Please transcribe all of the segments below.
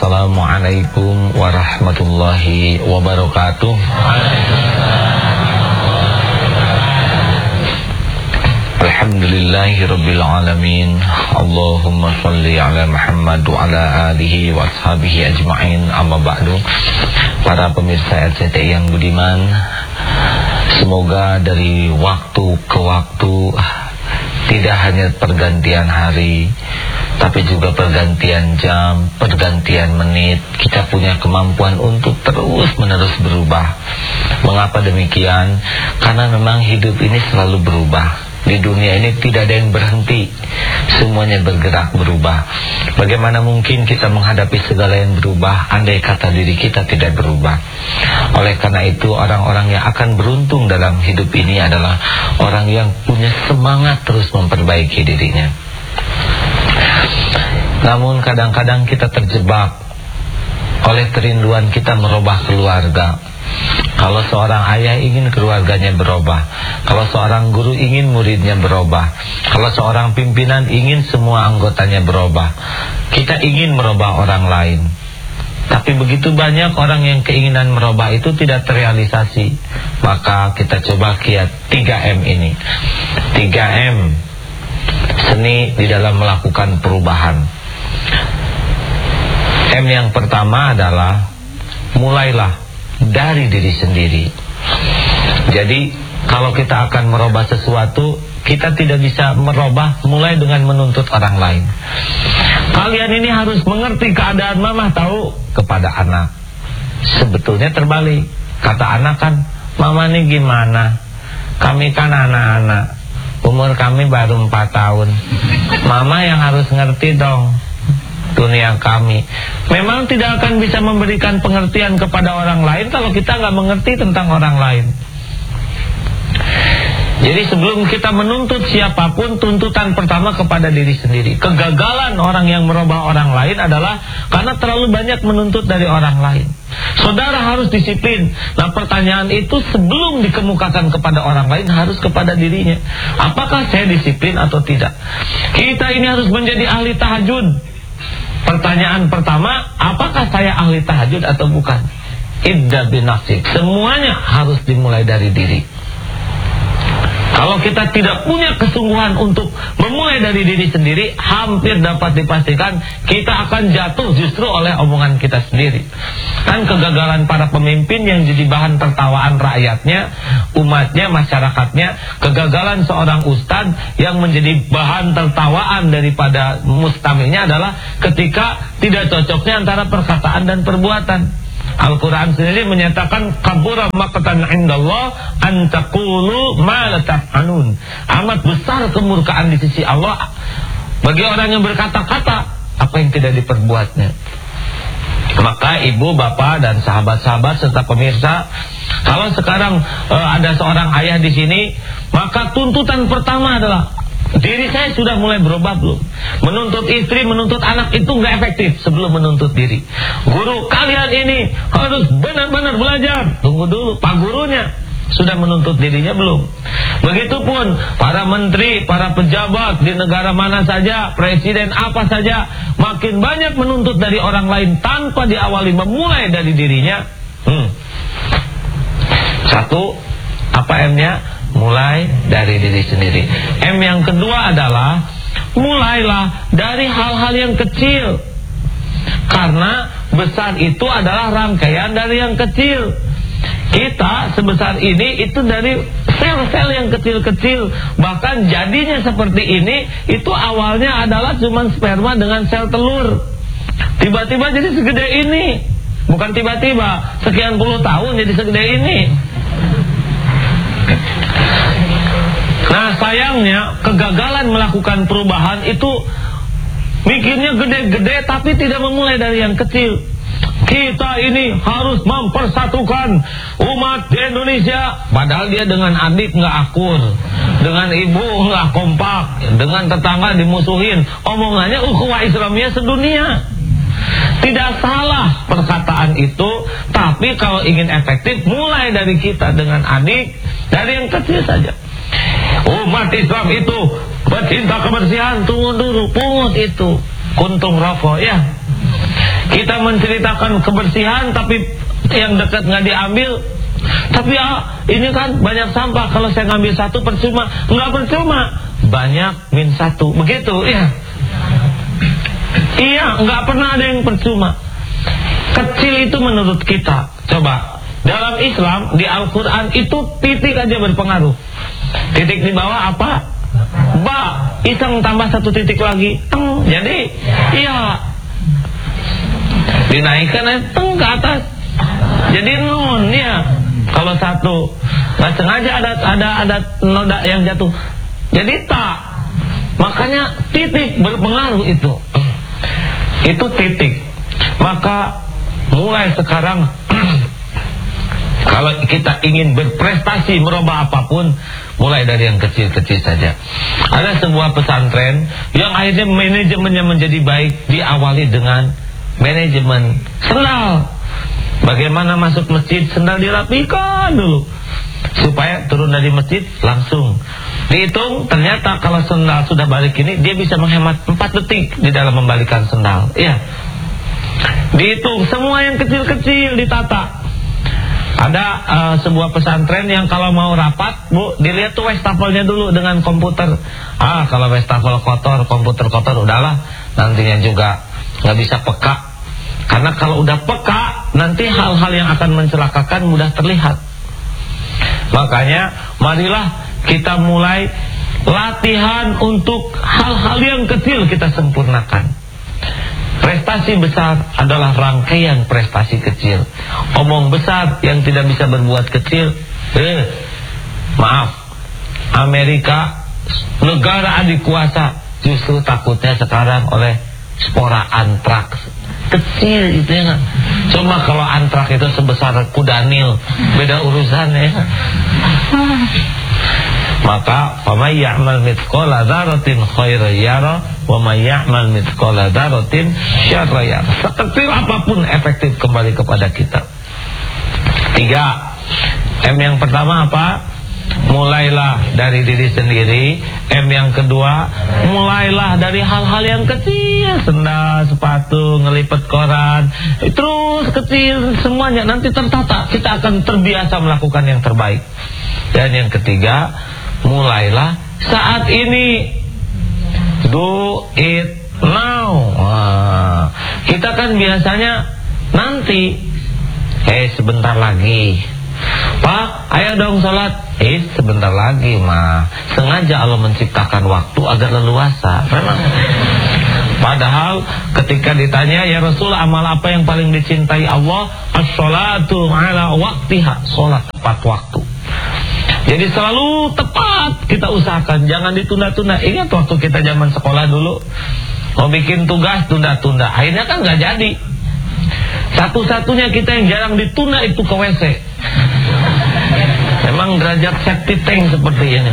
Assalamualaikum warahmatullahi wabarakatuh. Alhamdulillahirabbil alamin. Allahumma shalli ala Muhammad wa ala alihi wa ashabihi ajma'in. Amma ba'du. Para pemirsa RCTI yang budiman, semoga dari waktu ke waktu, tidak hanya pergantian hari, tapi juga pergantian jam, pergantian menit, kita punya kemampuan untuk terus-menerus berubah. Mengapa demikian? Karena memang hidup ini selalu berubah. Di dunia ini tidak ada yang berhenti, semuanya bergerak berubah. Bagaimana mungkin kita menghadapi segala yang berubah andai kata diri kita tidak berubah? Oleh karena itu, orang-orang yang akan beruntung dalam hidup ini adalah orang yang punya semangat terus memperbaiki dirinya. Namun kadang-kadang kita terjebak oleh kerinduan kita merubah keluarga. Kalau seorang ayah ingin keluarganya berubah, kalau seorang guru ingin muridnya berubah, kalau seorang pimpinan ingin semua anggotanya berubah. Kita ingin merubah orang lain, tapi begitu banyak orang yang keinginan merubah itu tidak terrealisasi. Maka kita coba lihat 3M ini. 3M, seni di dalam melakukan perubahan. M yang pertama adalah mulailah dari diri sendiri. Jadi kalau kita akan merubah sesuatu, kita tidak bisa merubah mulai dengan menuntut orang lain. Kalian ini harus mengerti keadaan mama, tahu, kepada anak. Sebetulnya terbalik. Kata anak kan, mama ini gimana? Kami kan anak-anak, umur kami baru 4 tahun. Mama yang harus ngerti dong dunia kami. Memang tidak akan bisa memberikan pengertian kepada orang lain kalau kita nggak mengerti tentang orang lain. Jadi sebelum kita menuntut siapapun, tuntutan pertama kepada diri sendiri. Kegagalan orang yang merubah orang lain adalah karena terlalu banyak menuntut dari orang lain. Saudara harus disiplin. Nah, pertanyaan itu sebelum dikemukakan kepada orang lain harus kepada dirinya. Apakah saya disiplin atau tidak? Kita ini harus menjadi ahli tahajud. Pertanyaan pertama, apakah saya ahli tahajud atau bukan? Ibda binafsik. Semuanya harus dimulai dari diri. Kalau kita tidak punya kesungguhan untuk memulai dari diri sendiri, hampir dapat dipastikan kita akan jatuh justru oleh omongan kita sendiri. Kan kegagalan para pemimpin yang jadi bahan tertawaan rakyatnya, umatnya, masyarakatnya. Kegagalan seorang ustadz yang menjadi bahan tertawaan daripada mustaminya adalah ketika tidak cocoknya antara perkataan dan perbuatan. Al-Quran sendiri menyatakan kabura maqtan indallah an taqulu ma la taf'alun. Amat besar kemurkaan di sisi Allah bagi orang yang berkata-kata apa yang tidak diperbuatnya. Maka ibu, bapak dan sahabat-sahabat serta pemirsa, kalau sekarang ada seorang ayah di sini, maka tuntutan pertama adalah diri saya sudah mulai berubah belum? Menuntut istri, menuntut anak itu nggak efektif sebelum menuntut diri. Guru, kalian ini harus benar-benar belajar. Tunggu dulu, Pak gurunya sudah menuntut dirinya belum? Begitupun para menteri, para pejabat di negara mana saja, presiden apa saja, makin banyak menuntut dari orang lain tanpa diawali memulai dari dirinya. Satu, apa M-nya? Mulai dari diri sendiri. M yang kedua adalah mulailah dari hal-hal yang kecil. Karena besar itu adalah rangkaian dari yang kecil. Kita sebesar ini itu dari sel-sel yang kecil-kecil. Bahkan jadinya seperti ini, itu awalnya adalah cuma sperma dengan sel telur. Tiba-tiba jadi segede ini. Bukan tiba-tiba, sekian puluh tahun jadi segede ini. Nah, sayangnya kegagalan melakukan perubahan itu mikirnya gede-gede tapi tidak memulai dari yang kecil. Kita ini harus mempersatukan umat di Indonesia. Padahal dia dengan adik nggak akur, dengan ibu nggak kompak, dengan tetangga dimusuhin. Omongannya ukhuwah Islamiyah sedunia. Tidak salah perkataan itu, tapi kalau ingin efektif mulai dari kita dengan adik, dari yang kecil saja. Umat Islam itu pecinta kebersihan, tunggu dulu, pungut itu kuntung rokok ya. Kita menceritakan kebersihan tapi yang dekat nggak diambil. Tapi ini kan banyak sampah, kalau saya ngambil satu percuma. Nggak percuma, banyak min satu. Begitu ya. Iya, nggak pernah ada yang percuma. Kecil itu menurut kita. Coba, dalam Islam, di Al-Quran itu titik aja berpengaruh. Titik di bawah apa? Ba. Iseng tambah satu titik lagi, teng. Jadi, iya, dinaikkan teng ke atas. Jadi nun ya. Kalau satu nggak sengaja ada noda yang jatuh, jadi tak. Makanya titik berpengaruh itu titik. Maka mulai sekarang kalau kita ingin berprestasi merubah apapun, mulai dari yang kecil-kecil saja. Ada sebuah pesantren yang akhirnya manajemennya menjadi baik, diawali dengan manajemen sendal. Bagaimana masuk masjid, sendal dirapikan dulu supaya turun dari masjid langsung dihitung. Ternyata kalau sendal sudah balik ini, dia bisa menghemat 4 detik di dalam membalikan sendal. Iya, dihitung semua yang kecil-kecil, ditata. Ada sebuah pesantren yang kalau mau rapat, Bu, dilihat tuh wastafelnya dulu dengan komputer. Kalau wastafel kotor, komputer kotor, udahlah, nantinya juga nggak bisa peka. Karena kalau udah peka, nanti hal-hal yang akan mencelakakan mudah terlihat. Makanya marilah kita mulai latihan untuk hal-hal yang kecil kita sempurnakan. Prestasi besar adalah rangkaian prestasi kecil. Omong besar yang tidak bisa berbuat kecil, maaf, Amerika, negara adik kuasa, justru takutnya sekarang oleh spora antraks. Kecil itu ya. Cuma kalau antrak itu sebesar kuda Nil, beda urusan ya. Maka faman ya'mal mithqala dzarratin khairan yara wa may ya'mal mithqala dzarratin syarran yara. Sekecil apapun efektif kembali kepada kita. 3. M yang pertama apa? Mulailah dari diri sendiri. M yang kedua, mulailah dari hal-hal yang kecil, sendal, sepatu, ngelipet koran, terus kecil semuanya, nanti tertata, kita akan terbiasa melakukan yang terbaik. Dan yang ketiga, mulailah saat ini. Do it now. Kita kan biasanya nanti, sebentar lagi, Pak, ayo dong sholat. Sebentar lagi mah. Sengaja Allah menciptakan waktu agar leluasa. Memang. Padahal ketika ditanya, ya Rasul, amal apa yang paling dicintai Allah? As-sholatu ala waktiha. Sholat tepat waktu. Jadi selalu tepat kita usahakan, jangan ditunda-tunda. Ingat waktu kita zaman sekolah dulu, mau bikin tugas tunda-tunda, akhirnya kan gak jadi. Satu-satunya kita yang jarang ditunda itu ke WC. Memang derajat safety tank seperti ini.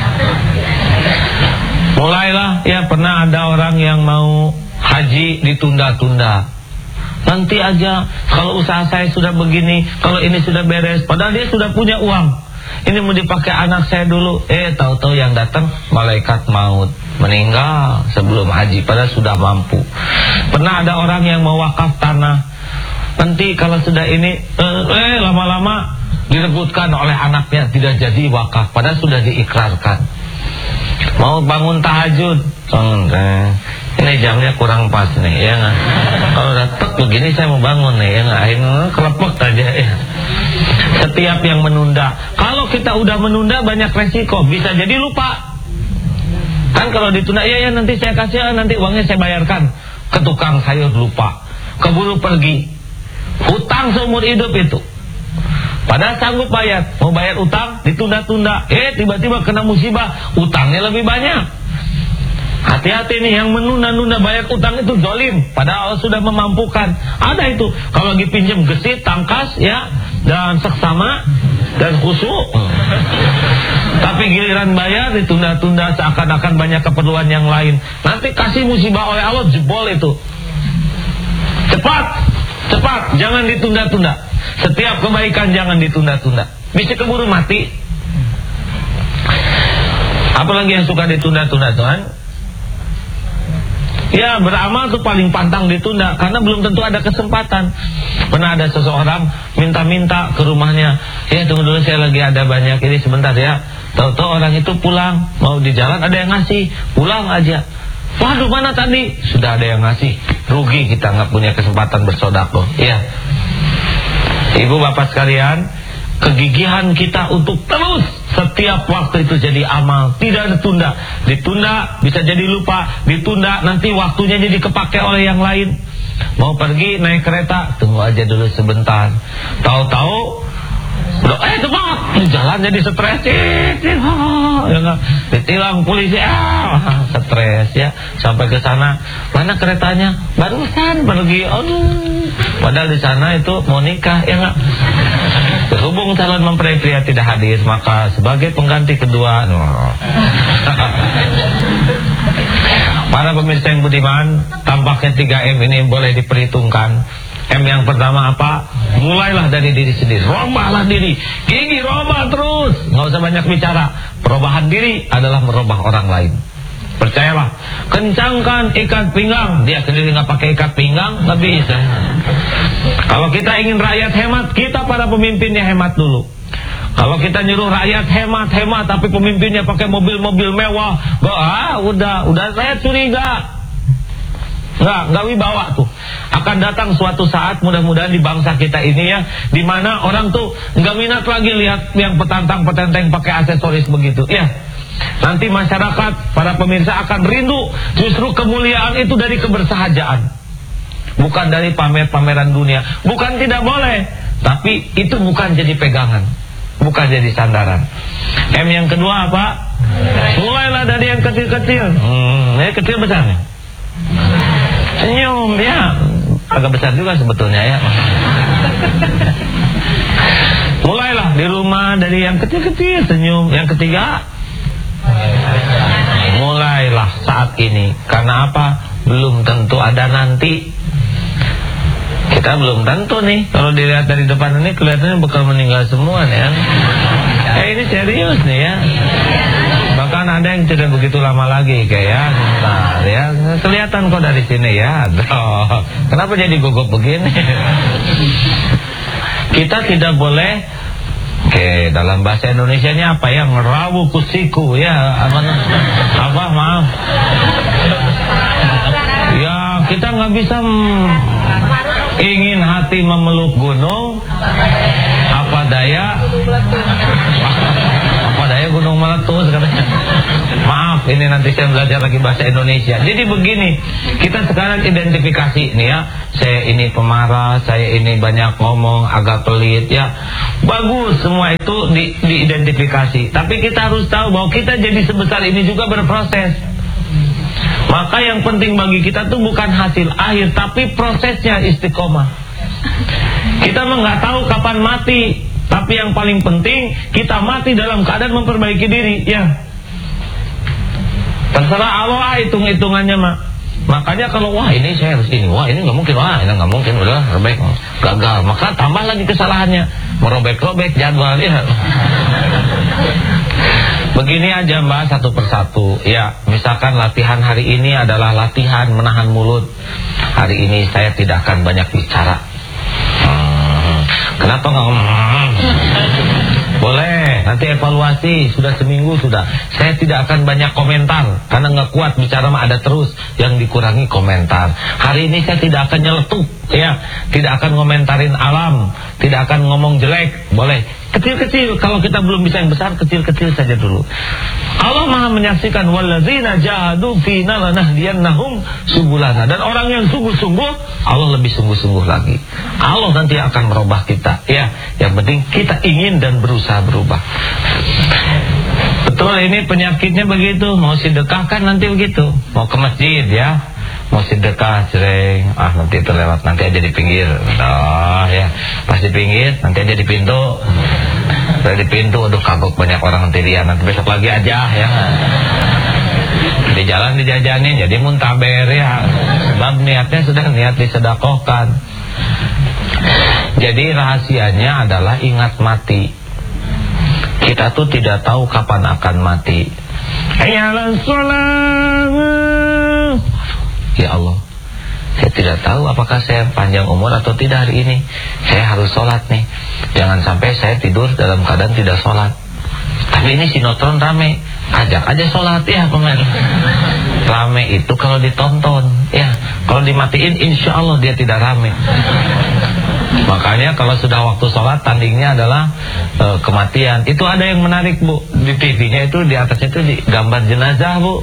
Mulailah, ya pernah ada orang yang mau haji ditunda-tunda. Nanti aja, kalau usaha saya sudah begini, kalau ini sudah beres. Padahal dia sudah punya uang. Ini mau dipakai anak saya dulu. Tahu-tahu yang datang malaikat maut, meninggal sebelum haji, padahal sudah mampu. Pernah ada orang yang mau wakaf tanah. Nanti kalau sudah ini, lama-lama direbutkan oleh anaknya, tidak jadi wakaf, padahal sudah diikrarkan. Mau bangun tahajud, ini jamnya kurang pas nih, ya nggak? Kalau udah tek begini saya mau bangun nih, ya nggak? Akhirnya kelepek aja ya. Setiap yang menunda, kalau kita udah menunda banyak resiko, bisa jadi lupa. Kan kalau ditunda, ya nanti saya kasih, nanti uangnya saya bayarkan. Ke tukang sayur lupa, keburu pergi, hutang seumur hidup itu. Padahal sanggup bayar, mau bayar utang ditunda-tunda, tiba-tiba kena musibah, utangnya lebih banyak. Hati-hati nih yang menunda-nunda bayar utang itu zalim, padahal Allah sudah memampukan. Ada itu, kalau lagi pinjam gesit, tangkas ya, dan seksama dan khusyuk. Tapi giliran bayar ditunda-tunda, seakan-akan banyak keperluan yang lain. Nanti kasih musibah oleh Allah, jebol itu. Cepat, jangan ditunda-tunda. Setiap kebaikan jangan ditunda-tunda, bisa keburu mati. Apalagi yang suka ditunda-tunda, Tuhan? Ya, beramal tuh paling pantang ditunda karena belum tentu ada kesempatan. Pernah ada seseorang minta-minta ke rumahnya, ya tunggu dulu saya lagi ada banyak ini sebentar ya. Tahu-tahu orang itu pulang, mau di jalan ada yang ngasih, pulang aja. Waduh, mana tadi? Sudah ada yang ngasih. Rugi kita nggak punya kesempatan bersedekah. Ya. Ibu bapak sekalian, kegigihan kita untuk terus setiap waktu itu jadi amal, tidak ditunda. Ditunda bisa jadi lupa, ditunda nanti waktunya jadi kepake oleh yang lain. Mau pergi naik kereta, tunggu aja dulu sebentar. Tahu-tahu cepat, jalan jadi stres, ditilang polisi, stres ya. Sampai ke sana, mana keretanya? Barusan pergi, aduh. Padahal di sana itu mau nikah, ya nggak? Berhubung calon mempelai pria tidak hadir, maka sebagai pengganti kedua, para pemirsa yang budiman, tampaknya 3M ini boleh diperhitungkan. M yang pertama apa? Mulailah dari diri sendiri. Robahlah diri. Gigi robah terus. Nggak usah banyak bicara. Perubahan diri adalah merubah orang lain. Percayalah. Kencangkan ikat pinggang. Dia sendiri nggak pakai ikat pinggang, nggak bisa. Kalau kita ingin rakyat hemat, kita para pemimpinnya hemat dulu. Kalau kita nyuruh rakyat hemat, tapi pemimpinnya pakai mobil-mobil mewah, udah rakyat curiga. Nggak wibawa tuh. Akan datang suatu saat mudah-mudahan di bangsa kita ini ya, di mana orang tuh nggak minat lagi lihat yang petantang-petenteng pakai aksesoris begitu. Ya, nanti masyarakat, para pemirsa akan rindu justru kemuliaan itu dari kebersahajaan, bukan dari pamer-pameran dunia. Bukan tidak boleh, tapi itu bukan jadi pegangan, bukan jadi sandaran. M yang kedua apa? Mulailah dari yang kecil-kecil. Ini kecil besarnya. Senyum ya, agak besar juga sebetulnya ya. Mulailah di rumah dari yang kecil-kecil, senyum. Yang ketiga, mulailah saat ini. Karena apa? Belum tentu ada nanti. Kita belum tentu nih. Kalau dilihat dari depan ini kelihatannya bakal meninggal semua nih ya. Ini serius nih ya. Bahkan ada yang tidak begitu lama lagi kayak bentar ya. Kelihatan kok dari sini ya. Aduh, kenapa jadi gugup begini? Kita tidak boleh, dalam bahasa Indonesianya apa ya, ngerawu kusiku ya, apa maaf. Ya, kita nggak bisa ingin hati memeluk gunung, apa daya gunung meletus katanya. Maaf, ini nanti saya belajar lagi bahasa Indonesia. Jadi begini, kita sekarang identifikasi nih ya. Saya ini pemarah, saya ini banyak ngomong, agak pelit ya. Bagus, semua itu diidentifikasi. Tapi kita harus tahu bahwa kita jadi sebesar ini juga berproses. Maka yang penting bagi kita tuh bukan hasil akhir, tapi prosesnya istiqomah. Kita mah nggak tahu kapan mati, tapi yang paling penting kita mati dalam keadaan memperbaiki diri ya. Terserah Allah hitung-hitungannya mak. Makanya kalau wah ini saya harus ini, wah ini nggak mungkin, wah ini nggak mungkin, udah robek, gagal, maka tambah lagi kesalahannya, merobek-robek jadwal ya. Begini aja mbak, satu persatu ya. Misalkan latihan hari ini adalah latihan menahan mulut. Hari ini saya tidak akan banyak bicara. Kenapa nggak ngomong? Boleh, nanti evaluasi. Sudah seminggu sudah. Saya tidak akan banyak komentar karena nggak kuat bicara mah ada terus. Yang dikurangi komentar. Hari ini saya tidak akan nyeletuk ya, tidak akan ngomentarin alam, tidak akan ngomong jelek. Boleh. Kecil-kecil, kalau kita belum bisa yang besar, kecil-kecil saja dulu. Allah Maha menyaksikan wallazina jahadu fina lanahdiyannahum subulana. Dan orang yang sungguh-sungguh, Allah lebih sungguh-sungguh lagi. Allah nanti akan merubah kita. Ya, yang penting kita ingin dan berusaha berubah. Betul, ini penyakitnya begitu. Mau sedekah kan nanti begitu. Mau ke masjid ya, mau sedekah sering, nanti terlewat, nanti aja di pinggir. Ya, pas di pinggir, nanti aja di pintu. Udah di pintu, aduh kagok banyak orang nanti dia, nanti besok lagi aja ya. Di jalan dijajanin, jadi muntaber ya. Sebab niatnya sudah niat disedekahkan. Jadi rahasianya adalah ingat mati. Kita tuh tidak tahu kapan akan mati. Hayalan sholat. Ya Allah, saya tidak tahu apakah saya panjang umur atau tidak hari ini. Saya harus sholat nih. Jangan sampai saya tidur dalam keadaan tidak sholat. Tapi ini sinetron rame, ajak aja sholat ya pemen. Rame itu kalau ditonton ya, kalau dimatiin insya Allah dia tidak rame. Makanya kalau sudah waktu sholat, tandingnya adalah kematian. Itu ada yang menarik Bu, di TV-nya itu di atasnya itu di gambar jenazah Bu.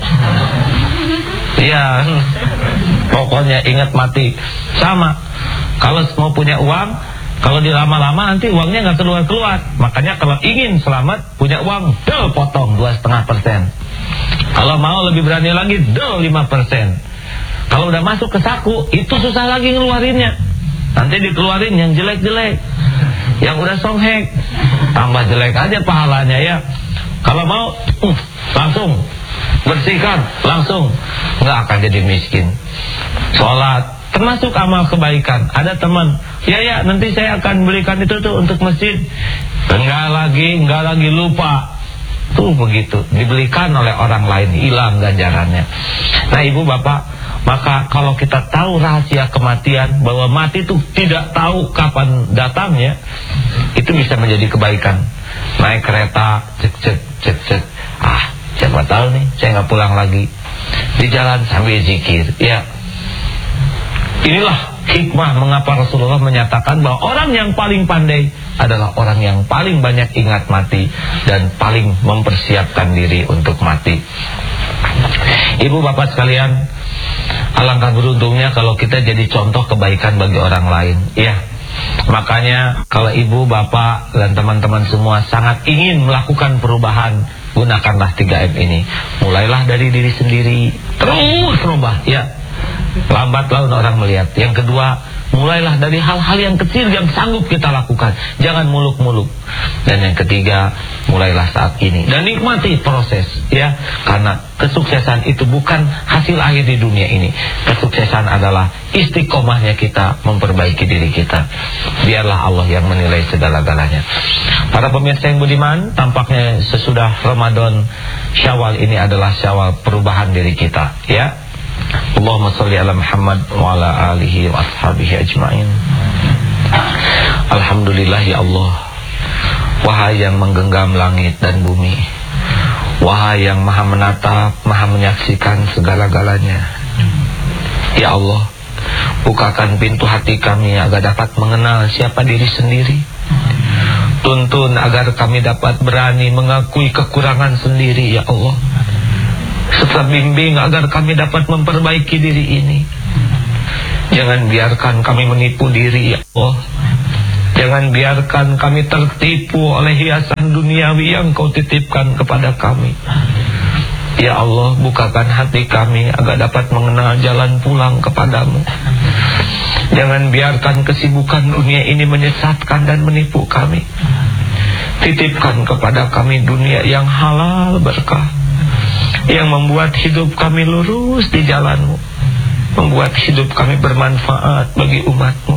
Iya, pokoknya ingat mati. Sama, kalau mau punya uang, kalau dilama-lama nanti uangnya nggak keluar-keluar. Makanya kalau ingin selamat, punya uang, potong 2,5%. Kalau mau lebih berani lagi, 5%. Kalau udah masuk ke saku, itu susah lagi ngeluarinnya. Nanti dikeluarin yang jelek-jelek, yang udah songhek, tambah jelek aja pahalanya ya. Kalau mau, langsung bersihkan, langsung, nggak akan jadi miskin. Sholat termasuk amal kebaikan. Ada teman, ya nanti saya akan berikan itu tuh untuk masjid. Enggak lagi lupa. Tuh begitu, dibelikan oleh orang lain, hilang ganjarannya. Nah ibu bapak, maka kalau kita tahu rahasia kematian, bahwa mati itu tidak tahu kapan datangnya, itu bisa menjadi kebaikan. Naik kereta, cek, siapa tahu nih saya nggak pulang lagi. Di jalan sambil zikir, ya. Inilah hikmah mengapa Rasulullah menyatakan bahwa orang yang paling pandai adalah orang yang paling banyak ingat mati dan paling mempersiapkan diri untuk mati. Ibu bapak sekalian, alangkah beruntungnya kalau kita jadi contoh kebaikan bagi orang lain. Ya, makanya kalau ibu bapak dan teman-teman semua sangat ingin melakukan perubahan, gunakanlah 3M ini. Mulailah dari diri sendiri, terus berubah ya. Lambat laun orang melihat. Yang kedua, mulailah dari hal-hal yang kecil yang sanggup kita lakukan. Jangan muluk-muluk. Dan yang ketiga, mulailah saat ini dan nikmati proses ya. Karena kesuksesan itu bukan hasil akhir di dunia ini. Kesuksesan adalah istiqomahnya kita memperbaiki diri kita. Biarlah Allah yang menilai segala-galanya. Para pemirsa yang budiman, tampaknya sesudah Ramadan, Syawal ini adalah Syawal perubahan diri kita ya. Allahumma sholli ala Muhammad wa ala alihi wa ashabihi ajma'in. Alhamdulillah ya Allah, wahai yang menggenggam langit dan bumi, wahai yang maha menatap, maha menyaksikan segala-galanya. Ya Allah, bukakan pintu hati kami agar dapat mengenal siapa diri sendiri. Tuntun agar kami dapat berani mengakui kekurangan sendiri ya Allah. Serta bimbing agar kami dapat memperbaiki diri ini. Jangan biarkan kami menipu diri ya Allah. Jangan biarkan kami tertipu oleh hiasan duniawi yang Kau titipkan kepada kami. Ya Allah, bukakan hati kami agar dapat mengenal jalan pulang kepadamu. Jangan biarkan kesibukan dunia ini menyesatkan dan menipu kami. Titipkan kepada kami dunia yang halal berkah, yang membuat hidup kami lurus di jalan-Mu, membuat hidup kami bermanfaat bagi umat-Mu.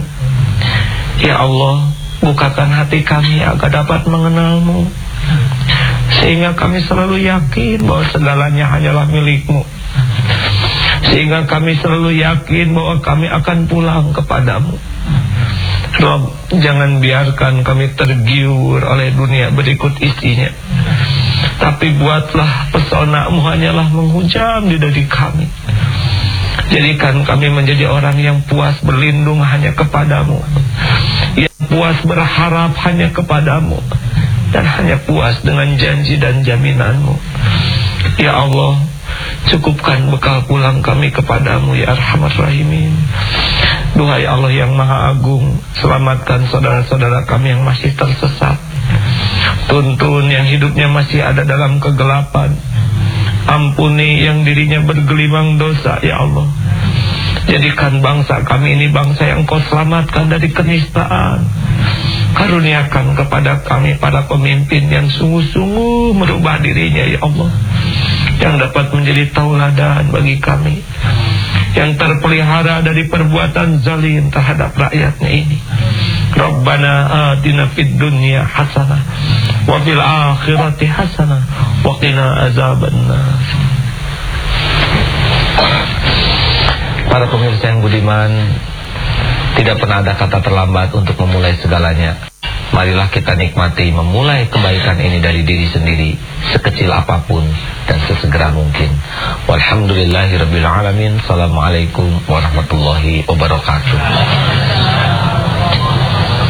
Ya Allah, bukakan hati kami agar dapat mengenal-Mu, sehingga kami selalu yakin bahwa segalanya hanyalah milik-Mu, sehingga kami selalu yakin bahwa kami akan pulang kepadamu. Rob, jangan biarkan kami tergiur oleh dunia berikut isinya, tapi buatlah pesona-Mu hanyalah menghujam di diri kami. Jadikan kami menjadi orang yang puas berlindung hanya kepadamu, yang puas berharap hanya kepadamu, dan hanya puas dengan janji dan jaminan-Mu. Ya Allah, cukupkan bekal pulang kami kepadamu ya Arhamar Rahimin. Duhai Allah yang Maha Agung, selamatkan saudara-saudara kami yang masih tersesat. Tuntun yang hidupnya masih ada dalam kegelapan. Ampuni yang dirinya bergelimang dosa ya Allah. Jadikan bangsa kami ini bangsa yang Kau selamatkan dari kenistaan. Karuniakan kepada kami para pemimpin yang sungguh-sungguh merubah dirinya ya Allah, yang dapat menjadi tauladan bagi kami, yang terpelihara dari perbuatan zalim terhadap rakyatnya ini. Rabbana atina fid dunya hasanah wa fil akhirati hasanah wa qina azabannar. Para pemirsa yang budiman, tidak pernah ada kata terlambat untuk memulai segalanya. Marilah kita nikmati memulai kebaikan ini dari diri sendiri, sekecil apapun dan sesegera mungkin. Walhamdulillahirabbil alamin. Assalamualaikum warahmatullahi wabarakatuh.